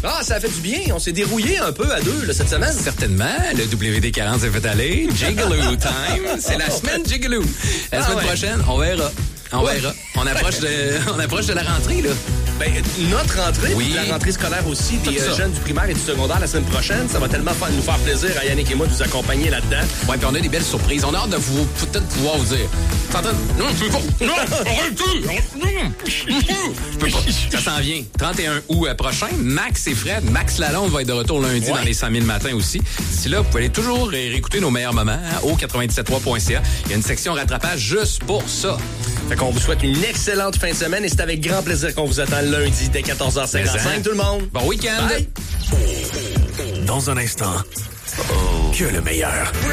Ah, ça a fait du bien. On s'est dérouillé un peu à deux là, cette semaine. Certainement. Le WD-40 s'est fait aller. Jigaloo time. C'est la semaine Jigaloo. La semaine prochaine, on verra. On verra. On approche de la rentrée, là. Ben, notre rentrée, oui. La rentrée scolaire aussi, des jeunes du primaire et du secondaire la semaine prochaine. Ça va tellement nous faire plaisir à Yannick et moi de vous accompagner là-dedans. Ouais, puis on a des belles surprises. On a hâte de vous peut-être pouvoir vous dire. T'entends? Non, tu peux pas. Non, arrête tout. Je peux pas. Ça s'en vient. 31 août prochain. Max et Fred. Max Lalonde va être de retour lundi dans les 100 000 matins aussi. D'ici là, vous pouvez aller toujours réécouter nos meilleurs moments au 97.3.ca. Il y a une section rattrapage juste pour ça. Fait qu'on vous souhaite une excellente fin de semaine et c'est avec grand plaisir qu'on vous attend lundi dès 14h55 tout le monde. Bon week-end. Bye. Dans un instant, que le meilleur.